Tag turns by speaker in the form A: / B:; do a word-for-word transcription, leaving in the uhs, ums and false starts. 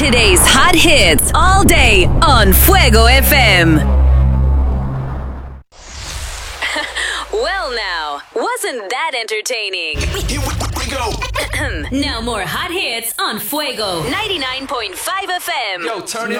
A: Today's hot hits all day on Fuego F M. Well now, wasn't that entertaining?
B: Here we go.
A: Now more hot hits on Fuego ninety-nine point five F M.
B: Yo, turn it